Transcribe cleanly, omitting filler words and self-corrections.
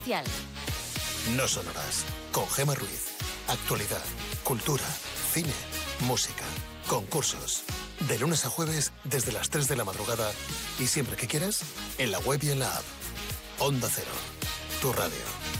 No Sonoras, con Gemma Ruiz. Actualidad, cultura, cine, música, concursos. De lunes a jueves, desde las 3 de la madrugada y siempre que quieras, en la web y en la app. Onda Cero, tu radio.